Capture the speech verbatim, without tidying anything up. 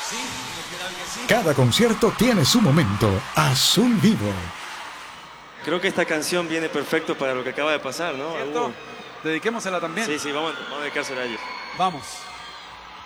Cada concierto tiene su momento. Azul Vivo. Creo que esta canción viene perfecto para lo que acaba de pasar, ¿no? ¿Cierto? Hugo. Dediquémosela también. Sí, sí, vamos, vamos a dedicársela a ellos. Vamos.